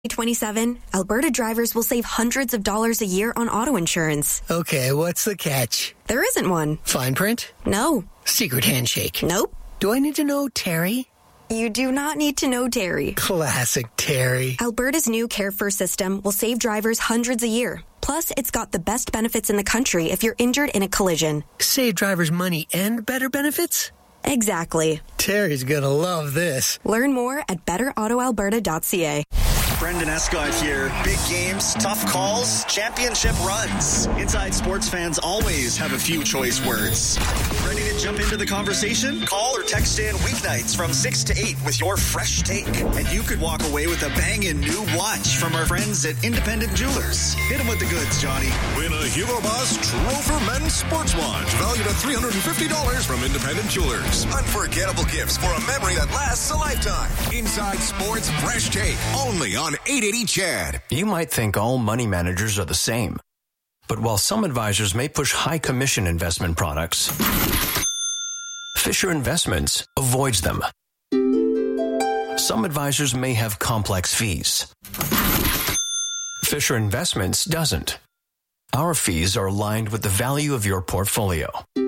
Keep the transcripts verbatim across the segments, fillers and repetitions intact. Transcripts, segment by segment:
twenty-seven, Alberta drivers will save hundreds of dollars a year on auto insurance. Okay, what's the catch? There isn't one. Fine print? No. Secret handshake? Nope. Do I need to know Terry? You do not need to know Terry. Classic Terry. Alberta's new Care First system will save drivers hundreds a year. Plus, it's got the best benefits in the country if you're injured in a collision. Save drivers money and better benefits? Exactly. Terry's gonna love this. Learn more at better auto alberta dot c a. Brendan Escott here. Big games, tough calls, championship runs. Inside Sports fans always have a few choice words. Ready to jump into the conversation? Call or text in weeknights from six to eight with your fresh take. And you could walk away with a banging new watch from our friends at Independent Jewelers. Hit them with the goods, Johnny. Win a Hugo Boss Trover Men's Sports Watch valued at three hundred fifty dollars from Independent Jewelers. Unforgettable gifts for a memory that lasts a lifetime. Inside Sports Fresh Take, only on eight eighty C H A D. You might think all money managers are the same. But while some advisors may push high commission investment products, Fisher Investments avoids them. Some advisors may have complex fees. Fisher Investments doesn't. Our fees are aligned with the value of your portfolio.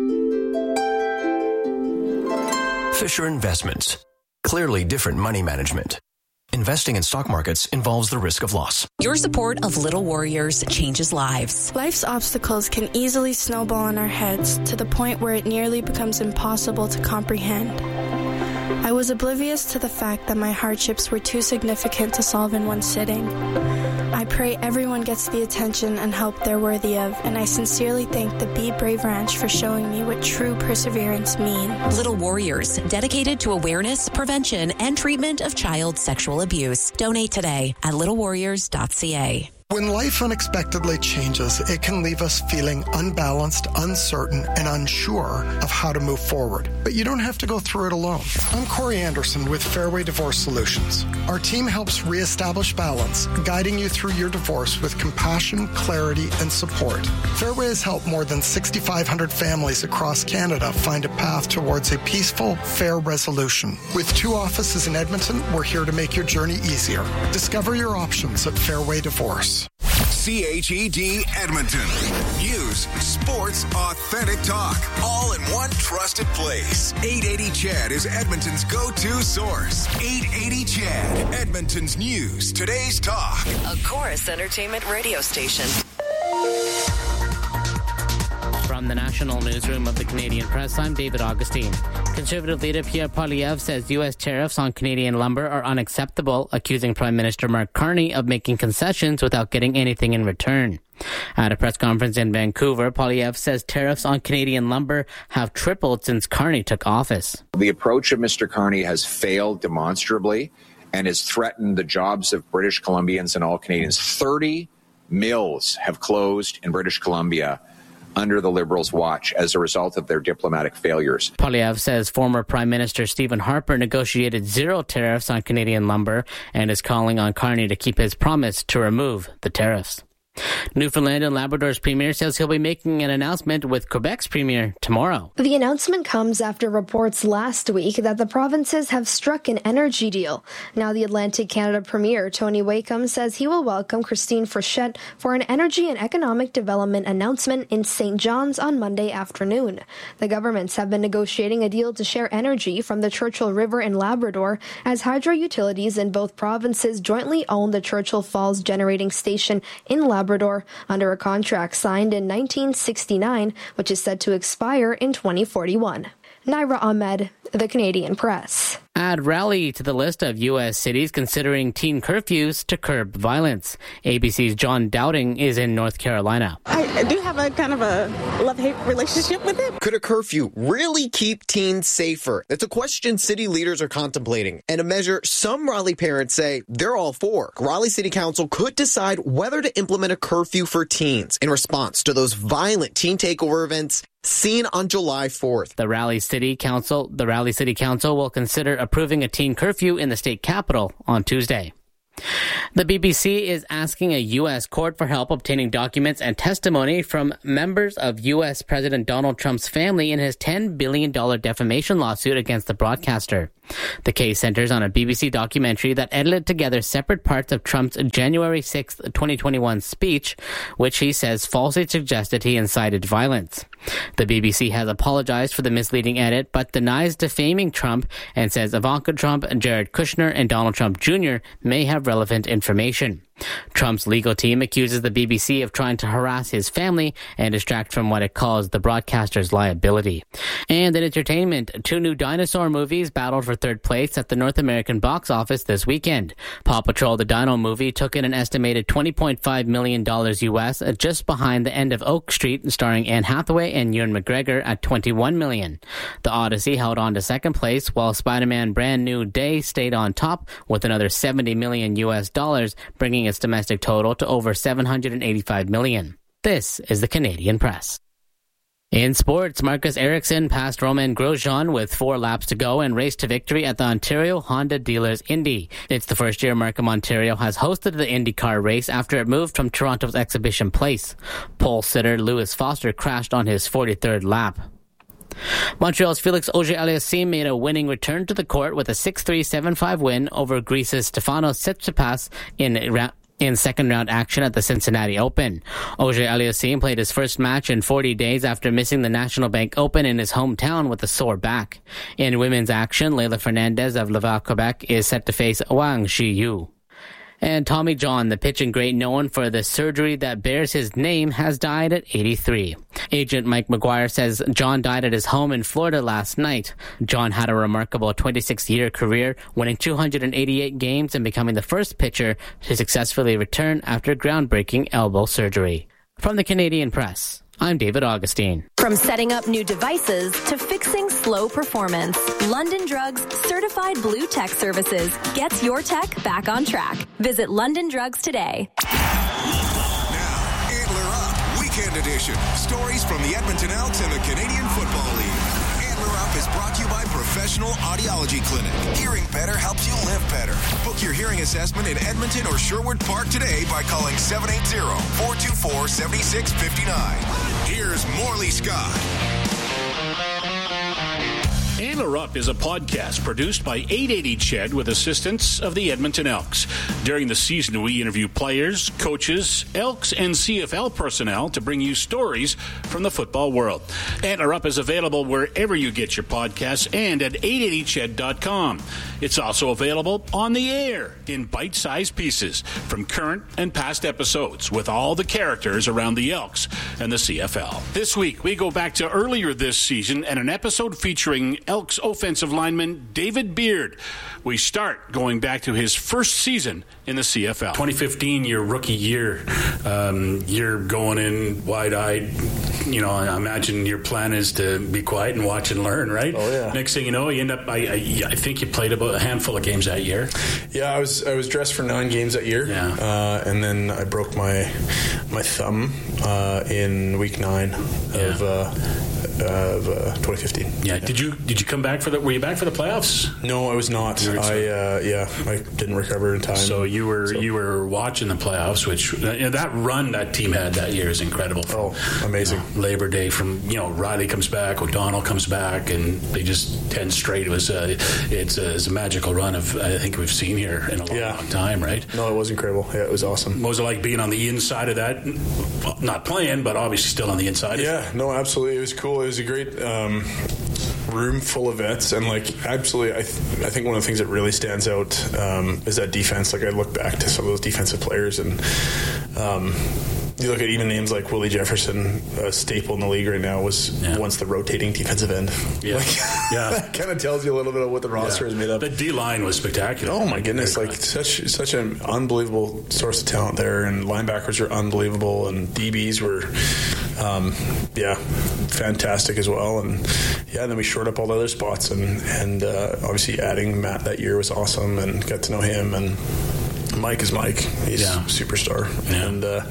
Fisher Investments. Clearly different money management. Investing in stock markets involves the risk of loss. Your support of Little Warriors changes lives. Life's obstacles can easily snowball in our heads to the point where it nearly becomes impossible to comprehend. I was oblivious to the fact that my hardships were too significant to solve in one sitting. I pray everyone gets the attention and help they're worthy of, and I sincerely thank the Be Brave Ranch for showing me what true perseverance means. Little Warriors, dedicated to awareness, prevention, and treatment of child sexual abuse. Donate today at little warriors dot c a. When life unexpectedly changes, it can leave us feeling unbalanced, uncertain, and unsure of how to move forward. But you don't have to go through it alone. I'm Corey Anderson with Fairway Divorce Solutions. Our team helps reestablish balance, guiding you through your divorce with compassion, clarity, and support. Fairway has helped more than six thousand five hundred families across Canada find a path towards a peaceful, fair resolution. With two offices in Edmonton, we're here to make your journey easier. Discover your options at Fairway Divorce. C H E D Edmonton. News, sports, authentic talk, all in one trusted place. eight eighty C H A D is Edmonton's go-to source. eight eighty C H A D, Edmonton's news, today's talk. A Chorus Entertainment radio station. From the National Newsroom of the Canadian Press, I'm David Augustine. Conservative leader Pierre Poilievre says U S tariffs on Canadian lumber are unacceptable, accusing Prime Minister Mark Carney of making concessions without getting anything in return. At a press conference in Vancouver, Poilievre says tariffs on Canadian lumber have tripled since Carney took office. The approach of Mister Carney has failed demonstrably and has threatened the jobs of British Columbians and all Canadians. thirty mills have closed in British Columbia under the Liberals' watch as a result of their diplomatic failures. Poilievre says former Prime Minister Stephen Harper negotiated zero tariffs on Canadian lumber and is calling on Carney to keep his promise to remove the tariffs. Newfoundland and Labrador's Premier says he'll be making an announcement with Quebec's Premier tomorrow. The announcement comes after reports last week that the provinces have struck an energy deal. Now the Atlantic Canada Premier, Tony Wakeham, says he will welcome Christine Frechette for an energy and economic development announcement in Saint John's on Monday afternoon. The governments have been negotiating a deal to share energy from the Churchill River in Labrador as hydro utilities in both provinces jointly own the Churchill Falls Generating Station in Labrador. Labrador under a contract signed in nineteen sixty-nine, which is set to expire in twenty forty-one. Naira Ahmed, The Canadian Press. Add Raleigh to the list of U S cities considering teen curfews to curb violence. A B C's John Dowding is in North Carolina. I do have a kind of a love-hate relationship with it. Could a curfew really keep teens safer? That's a question city leaders are contemplating, and a measure some Raleigh parents say they're all for. Raleigh City Council could decide whether to implement a curfew for teens in response to those violent teen takeover events seen on July fourth. The Raleigh City Council, the Raleigh City Council will consider approving a teen curfew in the state capital on Tuesday. The B B C is asking a U S court for help obtaining documents and testimony from members of U S President Donald Trump's family in his ten billion dollars defamation lawsuit against the broadcaster. The case centers on a B B C documentary that edited together separate parts of Trump's January sixth, twenty twenty-one speech, which he says falsely suggested he incited violence. The B B C has apologized for the misleading edit, but denies defaming Trump and says Ivanka Trump, Jared Kushner, and Donald Trump Junior may have relevant information. Trump's legal team accuses the B B C of trying to harass his family and distract from what it calls the broadcaster's liability. And in entertainment, two new dinosaur movies battled for third place at the North American box office this weekend. Paw Patrol the Dino movie took in an estimated twenty point five million dollars U S, just behind The End of Oak Street, starring Anne Hathaway and Ewan McGregor at twenty-one million dollars. The Odyssey held on to second place, while Spider-Man Brand New Day stayed on top with another seventy million U S dollars, bringing its domestic total to over seven hundred eighty-five million. This is the Canadian Press. In sports, Marcus Ericsson passed Romain Grosjean with four laps to go and raced to victory at the Ontario Honda Dealers Indy. It's the first year Markham, Ontario has hosted the IndyCar race after it moved from Toronto's Exhibition Place. Pole sitter Lewis Foster crashed on his forty-third lap. Montreal's Felix Auger-Aliassime made a winning return to the court with a six three seven five win over Greece's Stefanos Tsitsipas in round in second-round action at the Cincinnati Open. Auger-Aliassime played his first match in forty days after missing the National Bank Open in his hometown with a sore back. In women's action, Leylah Fernandez of Laval, Quebec is set to face Wang Shiyu. And Tommy John, the pitching great known for the surgery that bears his name, has died at eighty-three. Agent Mike McGuire says John died at his home in Florida last night. John had a remarkable twenty-six-year career, winning two hundred eighty-eight games and becoming the first pitcher to successfully return after groundbreaking elbow surgery. From the Canadian Press, I'm David Augustine. From setting up new devices to fixing slow performance, London Drugs Certified Blue Tech Services gets your tech back on track. Visit London Drugs today. Now, Antler Up Weekend Edition. Stories from the Edmonton Elks and the Canadian Football League. Antler Up is brought to you by Professional Audiology Clinic. Hearing better helps you live better. Book your hearing assessment in Edmonton or Sherwood Park today by calling seven eight zero, four two four, seven six five nine. Here's Morley Scott. Antler Up is a podcast produced by eight eighty C H E D with assistance of the Edmonton Elks. During the season, we interview players, coaches, Elks, and C F L personnel to bring you stories from the football world. Antler Up is available wherever you get your podcasts and at eight eighty C H E D dot com. It's also available on the air in bite-sized pieces from current and past episodes with all the characters around the Elks and the C F L. This week, we go back to earlier this season and an episode featuring Elks offensive lineman David Beard. We start going back to his first season in the C F L. twenty fifteen, your rookie year, um, you're going in wide-eyed. You know, I imagine your plan is to be quiet and watch and learn, right? Oh, yeah. Next thing you know, you end up, I, I, I think you played about a handful of games that year. Yeah, I was I was dressed for nine games that year. Yeah. Uh, and then I broke my my thumb uh, in week nine yeah. of, uh, of uh, twenty fifteen. Yeah. Did you did you come back for the, were you back for the playoffs? No, I was not. I, uh, yeah, I didn't recover in time. So you were so. you were watching the playoffs, which, you know, that run that team had that year is incredible. From, oh, amazing. You know, Labor Day from, you know, Riley comes back, O'Donnell comes back, and they just ten straight. It was uh, it's, a, it's a magical run of I think we've seen here in a long, yeah. long time, right? No, it was incredible. Yeah, it was awesome. What was it like being on the inside of that? Well, not playing, but obviously still on the inside. Yeah, no, absolutely. It was cool. It was a great um, room full of vets, and like absolutely, I, th- I think one of the things that really stands out um, is that defense. Like I look back to some of those defensive players, and um, you look at even names like Willie Jefferson, a staple in the league right now, was yeah. once the rotating defensive end. Yeah, like, yeah. That kind of tells you a little bit of what the roster yeah. is made up. The D line was spectacular. Oh my goodness! Like such such an unbelievable source of talent there, and linebackers are unbelievable, and D Bs were, um, yeah, fantastic as well. And yeah, then we shored up all the other spots, and and uh, obviously adding Matt that year was awesome, and got to know him. And Mike is Mike; he's yeah. a superstar, yeah. and. Uh,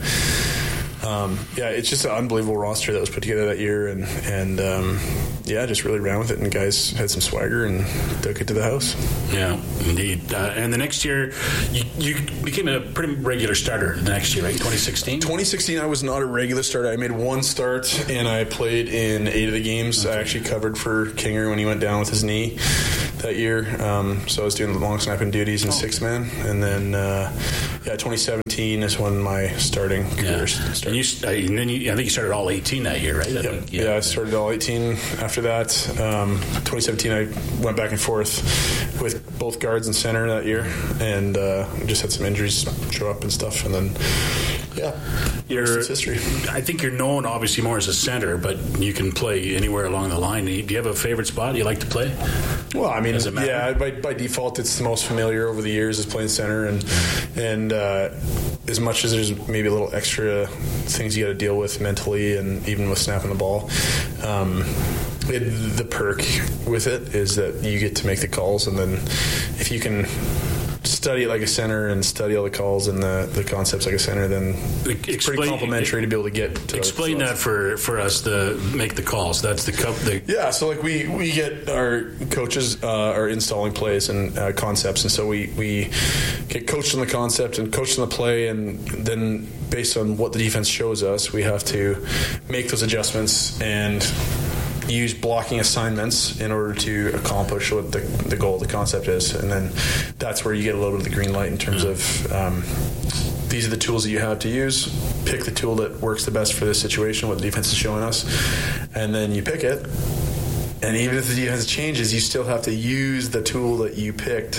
Um, yeah, it's just an unbelievable roster that was put together that year, and and um, yeah, just really ran with it, and guys had some swagger and took it to the house. Yeah, indeed. Uh, and the next year, you, you became a pretty regular starter. The next year, right? twenty sixteen. twenty sixteen, I was not a regular starter. I made one start, and I played in eight of the games. Okay. I actually covered for Kinger when he went down with his knee that year. Um, so I was doing the long snapping duties in oh. six man, and then uh, yeah, twenty seventeen is when my starting career yeah. started. And, you, and then you, I think you started all eighteen that year, right? I yeah. think, yeah. yeah, I started all eighteen after that. Um, twenty seventeen, I went back and forth with both guards and center that year, and uh, just had some injuries show up and stuff, and then yeah, you're, it's history. I think you're known obviously more as a center, but you can play anywhere along the line. Do you have a favorite spot you like to play? Well, I mean, yeah, by, by default, it's the most familiar over the years is playing center, and and uh, as much as there's maybe a little extra things you got to deal with mentally, and even with snapping the ball. Um, It, the perk with it is that you get to make the calls, and then if you can study it like a center and study all the calls and the, the concepts like a center, then it's explain, pretty complimentary to be able to get to explain that for, for us to make the calls. That's the, the yeah so like we, we get our coaches uh, are installing plays and uh, concepts, and so we, we get coached on the concept and coached on the play, and then based on what the defense shows us, we have to make those adjustments and use blocking assignments in order to accomplish what the, the goal of the concept is. And then that's where you get a little bit of the green light in terms of um, these are the tools that you have to use. Pick the tool that works the best for this situation, what the defense is showing us, and then you pick it. And even if the defense changes, you still have to use the tool that you picked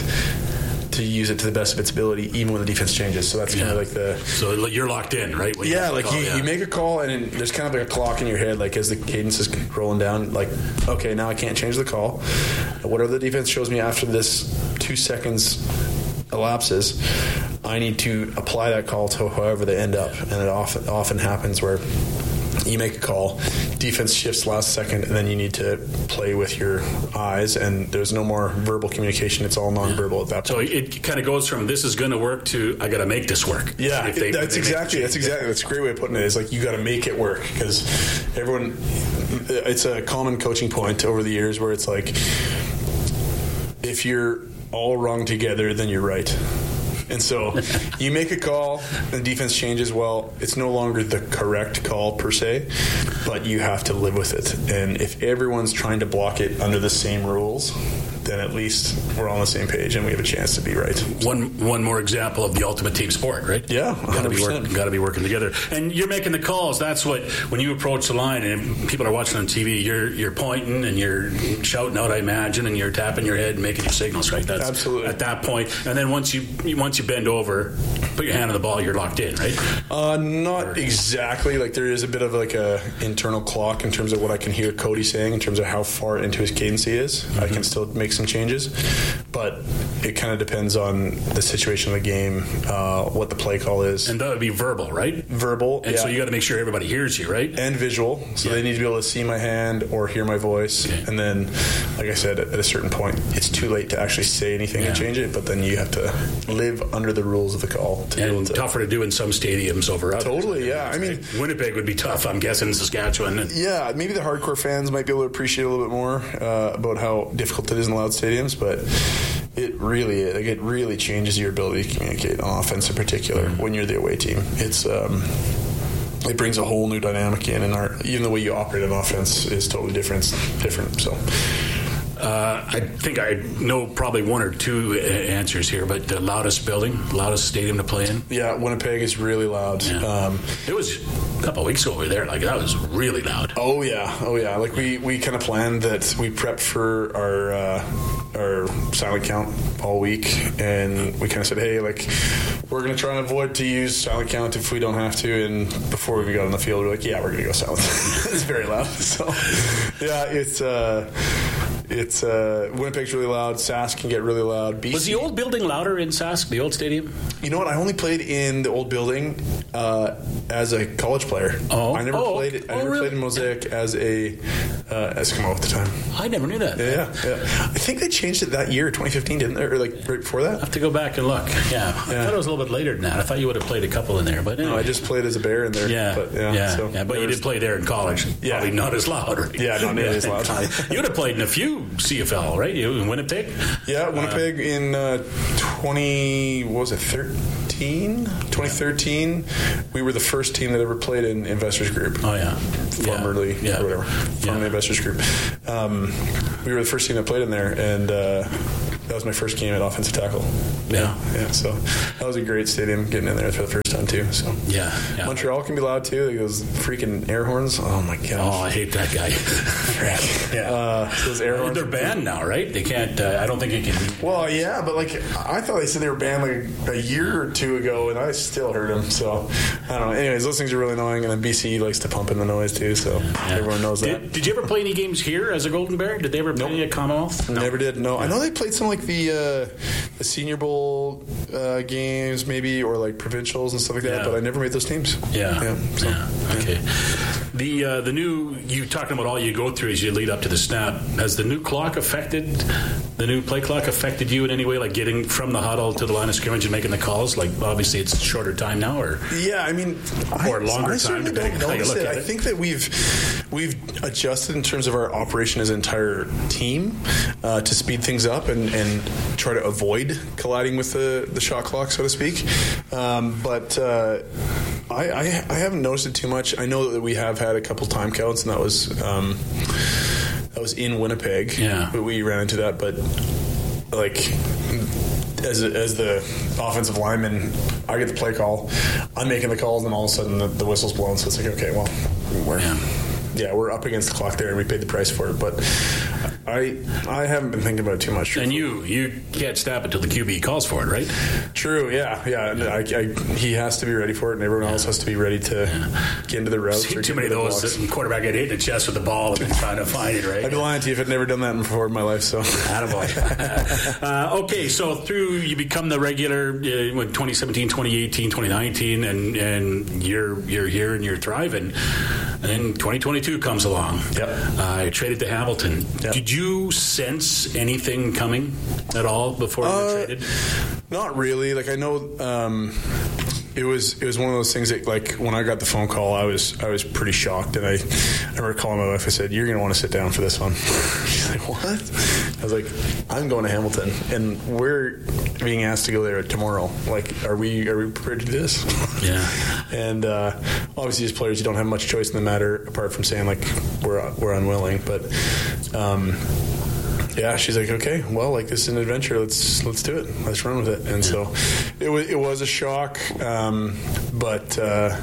to use it to the best of its ability, even when the defense changes. So that's kind yeah. of like the... So you're locked in, right? When yeah, you like call, you, yeah. you make a call, and then there's kind of like a clock in your head, like as the cadence is rolling down, like, okay, now I can't change the call. Whatever the defense shows me after this two seconds elapses, I need to apply that call to however they end up. And it often often happens where you make a call, defense shifts last second, and then you need to play with your eyes, and there's no more verbal communication. It's all nonverbal at that point. So it kind of goes from this is going to work to I got to make this work. Yeah, if they, that's, they exactly, that's exactly that's a great way of putting it. It's like you got to make it work, because everyone, it's a common coaching point over the years where it's like if you're all wrong together, then you're right. And so you make a call and defense changes, well, it's no longer the correct call per se, but you have to live with it. And if everyone's trying to block it under the same rules, then at least we're all on the same page and we have a chance to be right. One one more example of the ultimate team sport, right? Yeah, got to be working, got to be working together. And you're making the calls. That's what when you approach the line and people are watching on T V, you're you're pointing and you're shouting out, I imagine, and you're tapping your head and making your signals, right? That's absolutely at that point. And then once you once you bend over, put your hand on the ball, you're locked in, right? Uh, not or, exactly. Like there is a bit of like a internal clock in terms of what I can hear Cody saying in terms of how far into his cadence he is. Mm-hmm. I can still make some changes, but it kind of depends on the situation of the game, uh, what the play call is. And that would be verbal, right? Verbal. And yeah. so you got to make sure everybody hears you, right? And visual. So yeah. they need to be able to see my hand or hear my voice. Okay. And then, like I said, at a certain point, it's too late to actually say anything yeah. and change it, but then you have to live under the rules of the call. To and be able to, tougher to do in some stadiums over others. Totally, yeah. I mean, Winnipeg would be tough, I'm guessing, in Saskatchewan. And yeah, maybe the hardcore fans might be able to appreciate a little bit more uh, about how difficult it is in loud stadiums, but it really like it really changes your ability to communicate on offense in particular mm-hmm. when you're the away team. It's um, it brings a whole new dynamic in, and our, even the way you operate on offense is totally different. Different. So. Uh, I think I know probably one or two answers here, but the loudest building, loudest stadium to play in? Yeah, Winnipeg is really loud. Yeah. Um, it was a couple of weeks ago over there. Like, that was really loud. Oh, yeah. Oh, yeah. Like, we, we kind of planned that. We prepped for our uh, our silent count all week, and we kind of said, hey, like, we're going to try and avoid to use silent count if we don't have to. And before we got on the field, we we're like, yeah, we're going to go silent. It's very loud. So, yeah, it's... Uh, It's uh, Winnipeg's really loud. Sask can get really loud. B C, was the old building louder in Sask, the old stadium? You know what? I only played in the old building uh, as a college player. Oh, I never oh, played. I oh, never really? played in Mosaic as a uh, Eskimo at the time. I never knew that. Yeah, yeah, yeah. I think they changed it that year, twenty fifteen, didn't they? Or like right before that? I have to go back and look. Yeah, yeah. I thought it was a little bit later than that. I thought you would have played a couple in there, but anyway. No, I just played as a Bear in there. Yeah, but, yeah, yeah, so yeah. But you did play there in college. Yeah, probably not as loud. Right? Yeah, not nearly as loud. You would have played in a few new C F L, right? You in Winnipeg? Yeah, Winnipeg uh, in uh, twenty. What was it? Thirteen. twenty thirteen. We were the first team that ever played in Investors Group. Oh yeah, formerly yeah. or whatever, formerly yeah. Investors Group. Um, we were the first team that played in there, and uh, that was my first game at offensive tackle. Yeah, yeah. So that was a great stadium, getting in there for the first time too. So yeah, yeah. Montreal can be loud too. Like those freaking air horns. Oh my gosh. Oh, I hate that guy. yeah, uh, those air horns. They're banned now, right? They can't. Uh, I don't think you can. Well, yeah, but like I thought they said they were banned like a year or two ago, and I still heard them. So I don't know. Anyways, those things are really annoying, and then B C likes to pump in the noise too. So yeah. everyone knows did, that. Did you ever play any games here as a Golden Bear? Did they ever play nope. at Commonwealth? No. Never did. No, yeah. I know they played some like the uh, the Senior Bowl uh, games, maybe, or like provincials and stuff like that. Yeah. But I never made those teams. Yeah. Yeah. So, yeah. Okay. The uh, the new you talking about all you go through as you lead up to the snap. Has the new clock affected the new play clock affected you in any way? Like getting from the huddle to the line of scrimmage and making the calls. Like obviously it's shorter time now, or yeah, I mean, or I, longer I time. Don't notice it. I it. think that we've we've adjusted in terms of our operation as an entire team uh, to speed things up and, and try to avoid colliding with the, the shot clock, so to speak. Um, but uh, I, I I haven't noticed it too much. I know that we have had a couple time counts, and that was um, that was in Winnipeg. Yeah, but we ran into that. But like as a, as the offensive lineman, I get the play call. I'm making the calls, and all of a sudden the, the whistle's blown. So it's like, okay, well, we're yeah. yeah, we're up against the clock there, and we paid the price for it. But I I haven't been thinking about it too much. And you you can't stop until the Q B calls for it, right? True. Yeah. Yeah. yeah. I, I, he has to be ready for it, and everyone yeah. else has to be ready to yeah. get into the route. See too many of those that quarterback get hit in the chest with the ball and trying to find it, right? I'd be lying to you if I'd never done that before in my life. So, attaboy. uh, okay, so through you become the regular uh, twenty seventeen, twenty eighteen, twenty nineteen, and and you're you're here and you're thriving. And then twenty twenty-two comes along. Yep. I uh, traded to Hamilton. Yep. Did you sense anything coming at all before you uh, were traded? Not really. Like I know um, it was it was one of those things that like when I got the phone call, I was I was pretty shocked, and I I remember calling my wife. I said, "You're going to want to sit down for this one." She's like, "What?" I was like, "I'm going to Hamilton, and we're being asked to go there tomorrow. Like, are we are we prepared to do this?" Yeah. And uh, obviously, as players, you don't have much choice in the matter apart from saying like we're we're unwilling. But um, yeah, she's like, "Okay, well, like this is an adventure. Let's let's do it. Let's run with it." And yeah. so it was it was a shock, um, but uh,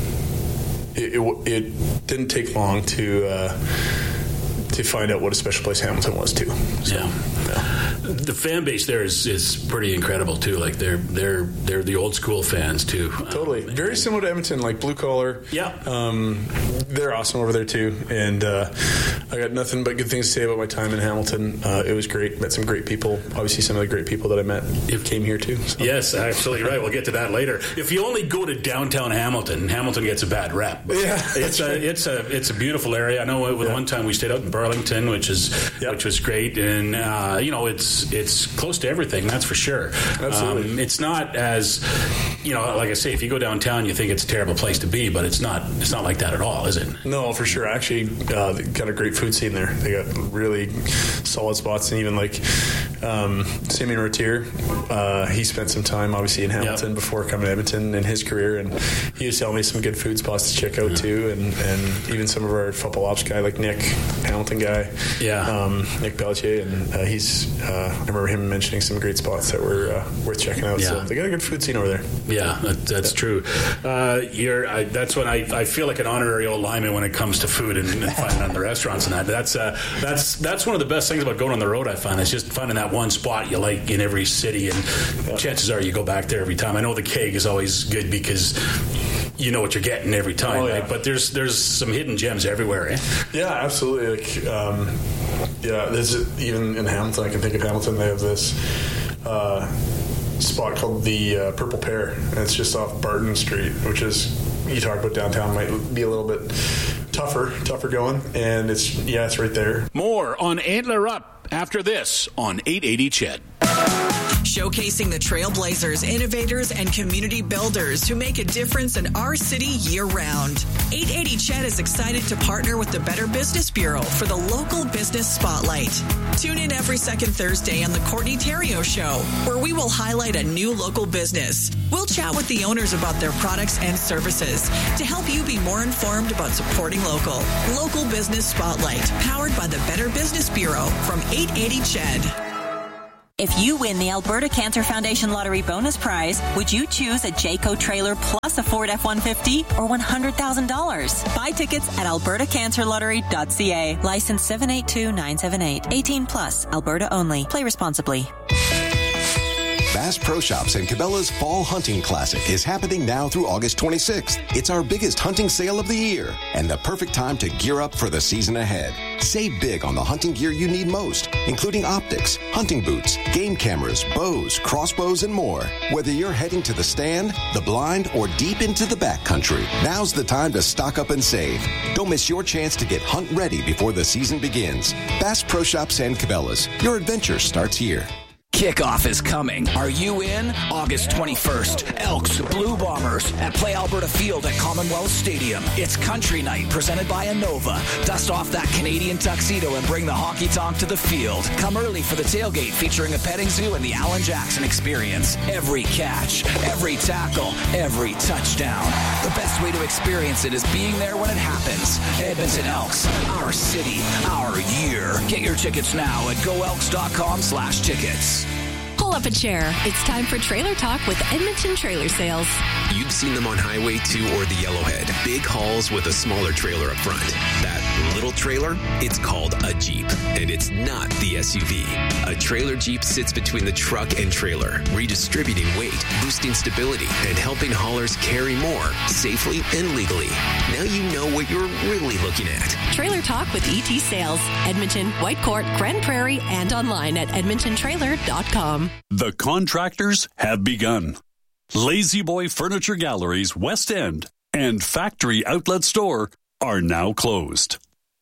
it, it it didn't take long to uh, to find out what a special place Hamilton was too. So, yeah. yeah. The fan base there is, is pretty incredible too. Like they're they're they're the old school fans too. Totally, um, very similar to Edmonton, like blue collar. Yeah, um, they're awesome over there too. And uh, I got nothing but good things to say about my time in Hamilton. Uh, it was great. Met some great people. Obviously, some of the great people that I met if came here too. So. Yes, absolutely right. We'll get to that later. If you only go to downtown Hamilton, Hamilton gets a bad rep. But yeah, it's a right. it's a it's a beautiful area. I know. With yeah. one time we stayed out in Burlington, which is yep. which was great, and uh, you know it's. It's close to everything, that's for sure. Absolutely. Um, it's not as, you know, like I say, if you go downtown, you think it's a terrible place to be, but it's not. It's not like that at all, is it? No, for sure. Actually, uh, they got a great food scene there. They got really solid spots, and even like um, Simeon Rotier, uh, he spent some time obviously in Hamilton yep. before coming to Edmonton in his career, and he was telling me some good food spots to check out yeah. too, and, and even some of our football ops guy like Nick, Hamilton guy, yeah, um, Nick Pelletier, and uh, he's. Uh, I remember him mentioning some great spots that were uh, worth checking out. Yeah. So they got a good food scene over there. Yeah, that, that's yeah. true. Uh, you're, I, that's when I, I feel like an honorary old lineman when it comes to food and, and finding on the restaurants and that. That's uh, that's that's one of the best things about going on the road. I find is just finding that one spot you like in every city, and yeah. chances are you go back there every time. I know the Keg is always good because you know what you're getting every time, oh, yeah. right? But there's there's some hidden gems everywhere. Eh? Yeah, absolutely. Like, um, yeah, there's even in Hamilton. I can think of Hamilton. They have this uh, spot called the uh, Purple Pear, and it's just off Barton Street, which is you talk about downtown might be a little bit tougher, tougher going, and it's yeah, it's right there. More on Antler Up after this on eight eighty C H E D. showcasing the trailblazers, innovators, and community builders who make a difference in our city year-round. eight eighty C H E D is excited to partner with the Better Business Bureau for the Local Business Spotlight. Tune in every second Thursday on the Courtney Theriault Show, where we will highlight a new local business. We'll chat with the owners about their products and services to help you be more informed about supporting local. Local Business Spotlight, powered by the Better Business Bureau from eight eighty C H E D. If you win the Alberta Cancer Foundation Lottery bonus prize, would you choose a Jayco trailer plus a Ford F one fifty or one hundred thousand dollars? Buy tickets at alberta cancer lottery dot c a. License seven eight two nine seven eight. eighteen plus. Alberta only. Play responsibly. Bass Pro Shops and Cabela's Fall Hunting Classic is happening now through August twenty-sixth. It's our biggest hunting sale of the year and the perfect time to gear up for the season ahead. Save big on the hunting gear you need most, including optics, hunting boots, game cameras, bows, crossbows, and more. Whether you're heading to the stand, the blind, or deep into the backcountry, now's the time to stock up and save. Don't miss your chance to get hunt ready before the season begins. Bass Pro Shops and Cabela's. Your adventure starts here. Kickoff is coming. Are you in? August twenty-first. Elks Blue Bombers at Play Alberta Field at Commonwealth Stadium. It's Country Night presented by Innova. Dust off that Canadian tuxedo and bring the honky tonk to the field. Come early for the tailgate featuring a petting zoo and the Alan Jackson experience. Every catch, every tackle, every touchdown. The best way to experience it is being there when it happens. Edmonton Elks, our city, our year. Get your tickets now at go elks dot com slash tickets. Pull up a chair. It's time for Trailer Talk with Edmonton Trailer Sales. You've seen them on Highway two or the Yellowhead. Big hauls with a smaller trailer up front. That little trailer, it's called a Jeep, and it's not the S U V. A trailer Jeep sits between the truck and trailer, redistributing weight, boosting stability, and helping haulers carry more safely and legally. Now you know what you're really looking at. Trailer Talk with E T Sales. Edmonton, Whitecourt, Grand Prairie, and online at edmonton trailer dot com. The contractors have begun. Lazy Boy Furniture Galleries West End and Factory Outlet Store are now closed.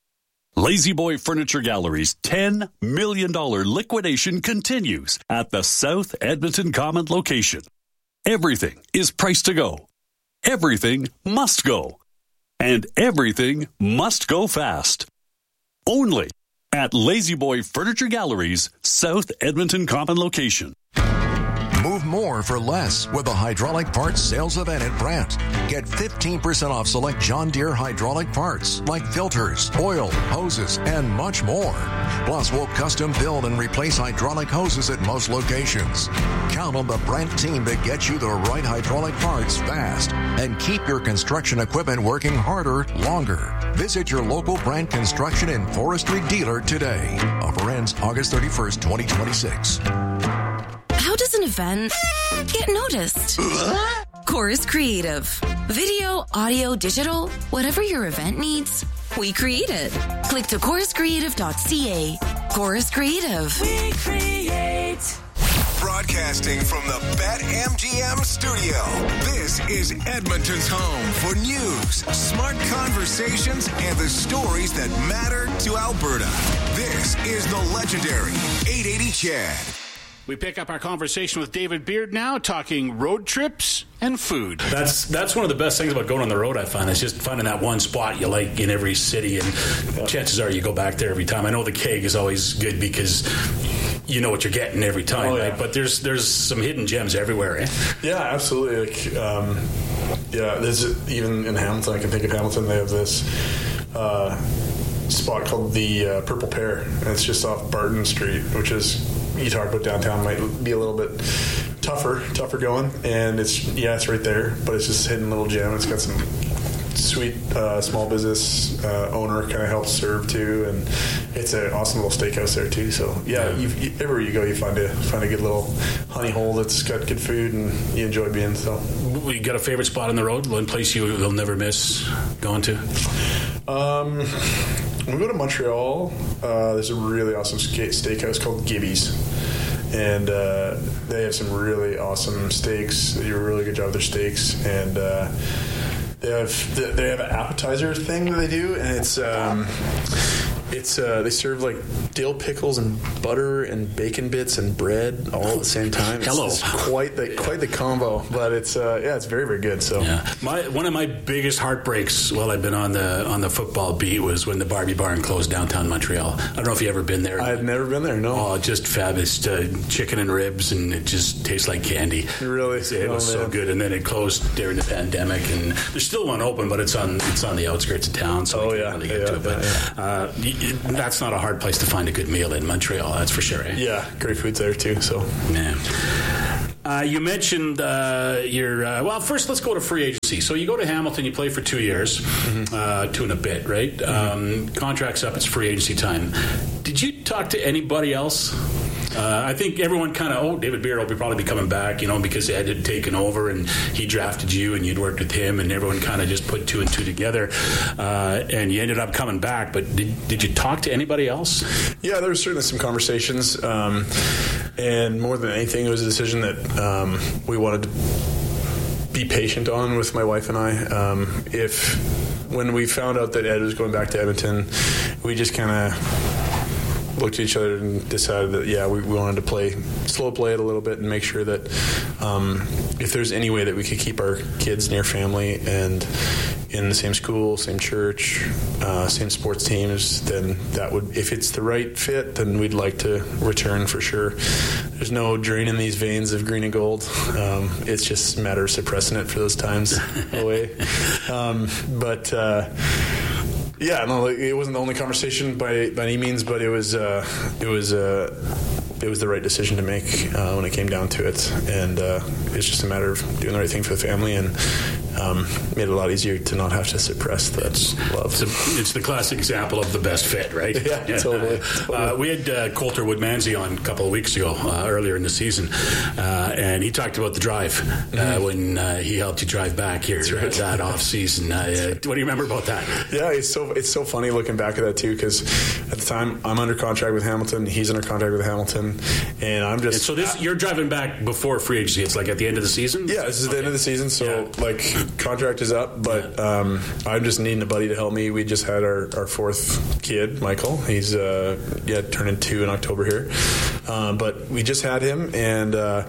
Lazy Boy Furniture Galleries' ten million dollars liquidation continues at the South Edmonton Common location. Everything is priced to go. Everything must go. And everything must go fast. Only at Lazy Boy Furniture Galleries, South Edmonton Common location. Move more for less with a hydraulic parts sales event at Brandt. Get fifteen percent off select John Deere hydraulic parts like filters, oil, hoses, and much more. Plus, we'll custom build and replace hydraulic hoses at most locations. Count on the Brandt team to get you the right hydraulic parts fast and keep your construction equipment working harder longer. Visit your local Brandt Construction and Forestry dealer today. Offer ends August thirty-first, twenty twenty-six. How does an event get noticed? Chorus Creative. Video, audio, digital, whatever your event needs, we create it. Click to chorus creative dot c a. Chorus Creative. We create. Broadcasting from the BetMGM studio, this is Edmonton's home for news, smart conversations, and the stories that matter to Alberta. This is the legendary eight eighty C H E D. We pick up our conversation with David Beard now, talking road trips and food. That's that's one of the best things about going on the road, I find. It's just finding that one spot you like in every city, and chances are you go back there every time. I know the keg is always good because you know what you're getting every time, oh, yeah. right? But there's there's some hidden gems everywhere, eh? Yeah, absolutely. Like, um, yeah, there's even in Hamilton, I can think of Hamilton, they have this uh, spot called the uh, Purple Pear, and it's just off Barton Street, which is, you talk about downtown, might be a little bit tougher, tougher going, and it's, yeah, it's right there, but it's just a hidden little gem. It's got some sweet uh, small business uh, owner kind of helps serve too, and it's an awesome little steakhouse there too. So yeah, you, you, everywhere you go, you find a find a good little honey hole that's got good food, and you enjoy being. So, you got a favorite spot on the road? One place you will never miss going to? Um, when we go to Montreal, uh, there's a really awesome steakhouse called Gibby's. And uh, they have some really awesome steaks. They do a really good job with their steaks, and uh, they have they have an appetizer thing that they do, and it's um, It's uh, they serve like dill pickles and butter and bacon bits and bread all at the same time. It's, Hello, it's quite the quite the combo, but it's uh, yeah, it's very very good. So yeah. my one of my biggest heartbreaks while I've been on the on the football beat was when the Barbie Barn closed downtown Montreal. I don't know if you ever been there. I've never been there. No. Oh, just fabulous uh, chicken and ribs, and it just tastes like candy. Really, it was oh, so good. And then it closed during the pandemic, and there's still one open, but it's on it's on the outskirts of town, so oh, we can't yeah. really get yeah, to it. But yeah. uh, that's not a hard place to find a good meal in Montreal, that's for sure. Eh? Yeah, great food's there too. So yeah. Uh, you mentioned uh, your uh, well. First, let's go to free agency. So you go to Hamilton, you play for two years, mm-hmm. uh, two and a bit, right? Mm-hmm. Um, contract's up. It's free agency time. Did you talk to anybody else? Uh, I think everyone kind of, oh, David Beard will probably be coming back, you know, because Ed had taken over and he drafted you and you'd worked with him, and everyone kind of just put two and two together, uh, and you ended up coming back. But did, did you talk to anybody else? Yeah, there was certainly some conversations, um, and more than anything, it was a decision that um, we wanted to be patient on with my wife and I. Um, if when we found out that Ed was going back to Edmonton, we just kind of looked at each other and decided that yeah we, we wanted to play slow play it a little bit and make sure that um, if there's any way that we could keep our kids near family and in the same school, same church, uh, same sports teams, then that would, if it's the right fit, then we'd like to return for sure. There's no draining these veins of green and gold. Um, it's just a matter of suppressing it for those times away. Um, but uh, Yeah, no, it wasn't the only conversation by by any means, but it was uh, it was uh, it was the right decision to make uh, when it came down to it, and uh, it's just a matter of doing the right thing for the family, and um, made it a lot easier to not have to suppress that love. It's, a, it's the classic example of the best fit, right? Yeah, yeah. totally. totally. Uh, we had uh, Coulter Woodmansey on a couple of weeks ago, uh, earlier in the season, uh, and he talked about the drive mm-hmm. uh, when uh, he helped you drive back here right. uh, that off season. Uh, what do you remember about that? Yeah, it's so it's so funny looking back at that too, because at the time I'm under contract with Hamilton, he's under contract with Hamilton, and I'm just. And so this you're driving back before free agency. It's like at the end of the season. Yeah, this is okay. the end of the season, so yeah. like contract is up, but yeah. um, I'm just needing a buddy to help me. We just had our, our fourth kid, Michael. He's uh, yeah turning two in October here, um, but we just had him, and uh,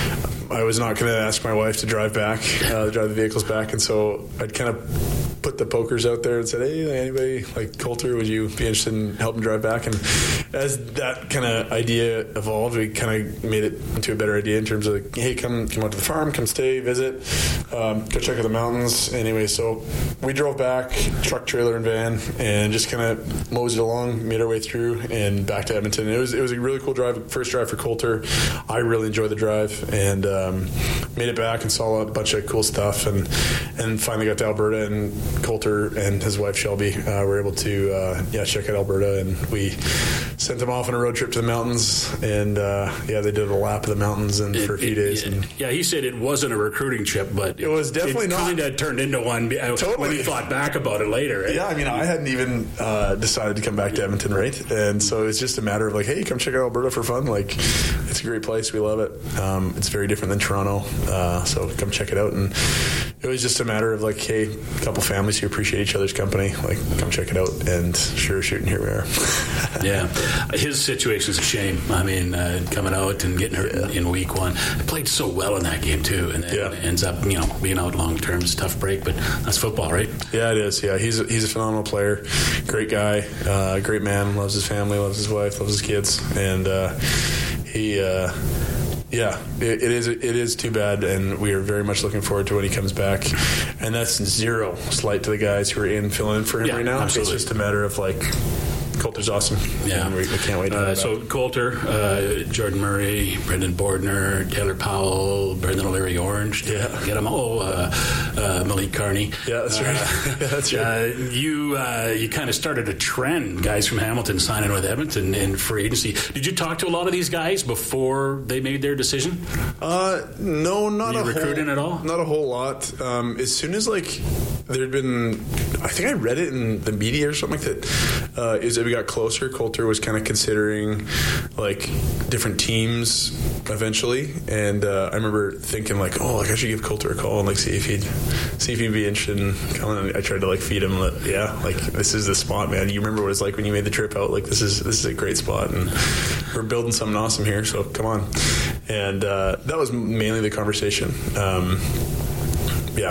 I was not going to ask my wife to drive back, uh, drive the vehicles back, and so I'd kind of put the pokers out there and said, hey, anybody like Coulter, would you be interested in helping drive back? And as that kind of idea evolved, we kind of made it into a better idea in terms of like, hey, come come out to the farm, come stay, visit, um, go check out the mountains. Anyway, so we drove back, truck, trailer, and van, and just kind of moseyed along, made our way through, and back to Edmonton. It was it was a really cool drive, first drive for Coulter. I really enjoyed the drive, and um, made it back and saw a bunch of cool stuff, and and finally got to Alberta, and Coulter and his wife Shelby uh, were able to uh, yeah check out Alberta, and we sent them off on a road trip to the mountains, and uh, yeah they did a lap of the mountains and it, for a few it, days. Yeah, and yeah, he said it wasn't a recruiting trip, but it, it was definitely it not. Kind of turned into one totally. when he thought back about it later. Right? Yeah, I mean I hadn't even uh, decided to come back to Edmonton, right? And so it's just a matter of like, hey, come check out Alberta for fun. Like it's a great place, we love it. Um, it's very different than Toronto, uh, so come check it out. And it was just a matter of like, hey, a couple families who appreciate each other's company, like come check it out, and sure shooting here we are. Yeah, his situation's a shame. I mean, uh, coming out and getting hurt yeah. in, in week one, he played so well in that game too, and then yeah. ends up you know being out long term. It's a tough break, but that's football, right? Yeah, it is. Yeah, he's a, he's a phenomenal player, great guy, uh, great man, loves his family, loves his wife, loves his kids, and uh, he. Uh, Yeah, it, it is. It is too bad, and we are very much looking forward to when he comes back. And that's zero slight to the guys who are in filling in for him yeah, right now. Absolutely. It's just a matter of like. Coulter's awesome. Yeah, and we, we can't wait to uh, So Coulter, uh, Jordan Murray, Brendan Bordner, Taylor Powell, Brendan O'Leary Orange. Yeah, get them all. Uh, uh, Malik Carney. Yeah, that's right. Uh, yeah, that's right. Uh, you uh, you kind of started a trend. Guys from Hamilton signing with Edmonton in free agency. Did you talk to a lot of these guys before they made their decision? Uh, no, not Were you a recruiting whole, at all. Not a whole lot. Um, as soon as like there'd been, I think I read it in the media or something like that. Uh, is that we got closer, Coulter was kind of considering like different teams eventually, and uh, I remember thinking like, oh, like I should give Coulter a call and like see if he'd see if he'd be interested in coming. I tried to like feed him. Like, yeah, like this is the spot, man. You remember what it's like when you made the trip out? Like this is this is a great spot, and we're building something awesome here. So come on. And uh, that was mainly the conversation. Um, yeah.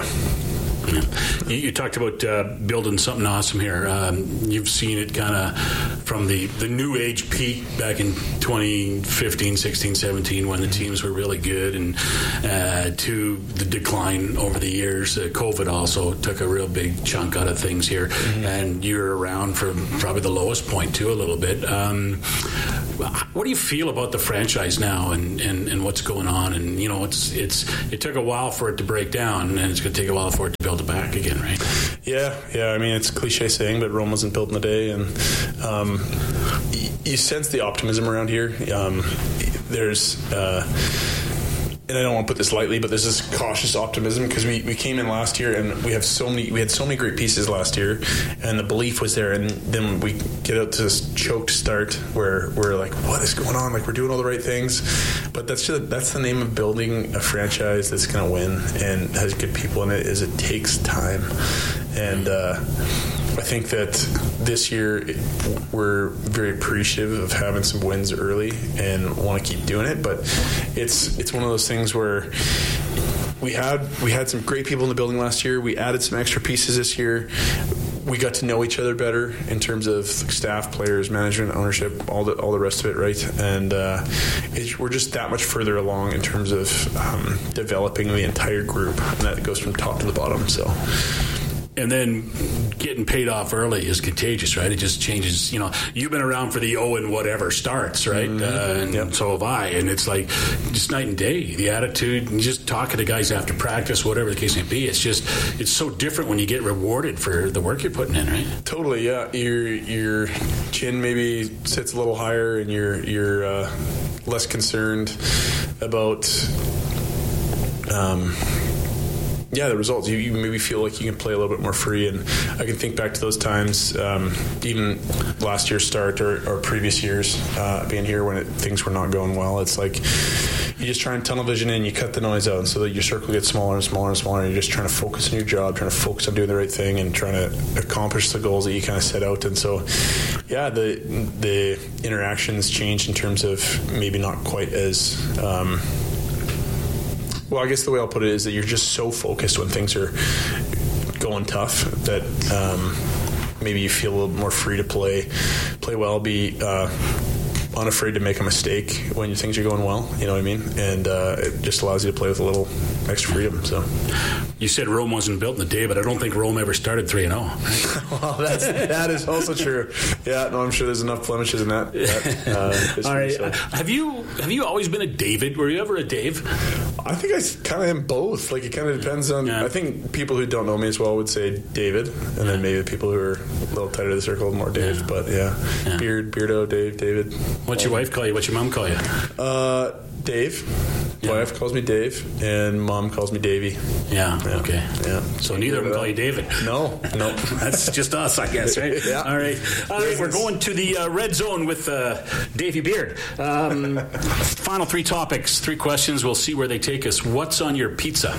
You, you talked about uh, building something awesome here. Um, you've seen it kind of from the, the new age peak back in twenty fifteen, sixteen, seventeen when the teams were really good, and uh, to the decline over the years. Uh, COVID also took a real big chunk out of things here, mm-hmm. and you're around for probably the lowest point too a little bit. Um, what do you feel about the franchise now and, and, and what's going on? And you know, it's it's it took a while for it to break down, and it's going to take a while for it to build it back again, right? Yeah, yeah. I mean, it's a cliche saying, but Rome wasn't built in a day, and um, y- you sense the optimism around here. Um, there's. Uh, And I don't want to put this lightly, but there's this cautious optimism because we, we came in last year and we have so many we had so many great pieces last year, and the belief was there. And then we get out to this choked start where we're like, what is going on? Like we're doing all the right things, but that's just, that's the name of building a franchise that's going to win and has good people in it. Is it takes time, and uh, I think that this year we're very appreciative of having some wins early and want to keep doing it, but it's it's one of those things where we had we had some great people in the building last year. We added some extra pieces this year. We got to know each other better in terms of staff, players, management, ownership, all the all the rest of it, right? And uh, it's, we're just that much further along in terms of um, developing the entire group, and that goes from top to the bottom. So. And then getting paid off early is contagious, right? It just changes. You know, you've been around for the oh and whatever starts, right? Mm-hmm. Uh, and yep. So have I. And it's like just night and day. The attitude, and just talking to guys after practice, whatever the case may be. It's just it's so different when you get rewarded for the work you're putting in, right? Totally, yeah. Your your chin maybe sits a little higher, and you're you're uh, less concerned about. Um, Yeah, the results. You, you maybe feel like you can play a little bit more free, and I can think back to those times, um, even last year's start or, or previous years uh, being here when it, things were not going well. It's like you just try and tunnel vision in, you cut the noise out, and so that your circle gets smaller and smaller and smaller. And you're just trying to focus on your job, trying to focus on doing the right thing, and trying to accomplish the goals that you kind of set out. And so, yeah, the the interactions changed in terms of maybe not quite as. Um, Well, I guess the way I'll put it is that you're just so focused when things are going tough that um, maybe you feel a little more free to play, play well, be uh, unafraid to make a mistake when things are going well. You know what I mean? And uh, it just allows you to play with a little extra freedom. So, you said Rome wasn't built in a day, but I don't think Rome ever started three and zero. Well, that's that is also true. Yeah, no, I'm sure there's enough blemishes in that. that uh, All right, so. have you have you always been a David? Were you ever a Dave? I think I kind of am both. Like it kind of depends on. Yeah. I think people who don't know me as well would say David, and then maybe the people who are a little tighter to the circle more Dave. Yeah. But yeah. yeah, Beard, Beardo, Dave, David. What's your wife call you? What's your mom call you? Uh, Dave. Yeah. Wife calls me Dave, and mom calls me Davey. Yeah, yeah. Okay. Yeah. So neither of them call you David. No, no. That's just us, I guess, right? Yeah. All right. All right. We're going to the uh, red zone with uh, Davey Beard. Um, final three topics, three questions. We'll see where they take us. What's on your pizza?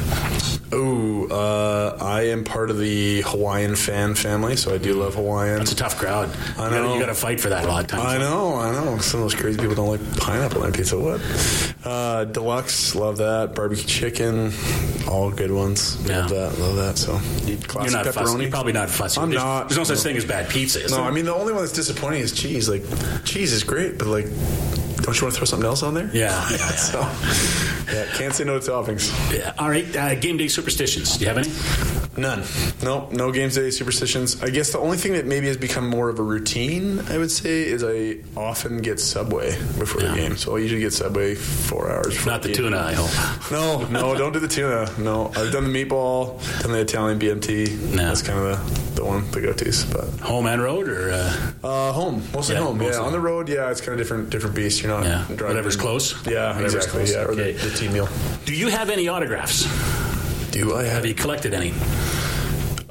Oh, uh, I am part of the Hawaiian fan family, so I do love Hawaiian. That's a tough crowd. I know. You got to fight for that a lot of times. I know, I know. Some of those crazy people don't like pineapple on pizza. What? Uh, deluxe, love that. Barbecue chicken, all good ones. Yeah. Love that, love that. So, You're not fussy. You're probably not fussy. I'm there's, not. There's no such no. thing as bad pizza, is No, there? I mean, the only one that's disappointing is cheese. Like, cheese is great, but like, don't you want to throw something else on there? Yeah, yeah, yeah. So, yeah, can't say no to toppings. Yeah. All right, uh, game day superstitions. Do you have any? None. No, no game day superstitions. I guess the only thing that maybe has become more of a routine, I would say, is I often get Subway before yeah. the game. So I usually get Subway four hours before Not the, the tuna, I hope. No, no, don't do the tuna. No, I've done the meatball, done the Italian B M T. No. That's kind of the, the one, the go-tos. But home and road, or uh... Uh, home, mostly yeah, home. Mostly. Yeah, on the road, yeah, it's kind of different, different beast. You're not yeah. driving. Whatever's close. Yeah, Whatever's exactly. Close. Yeah, or okay. the, the team meal. Do you have any autographs? Do I have? Have you collected any?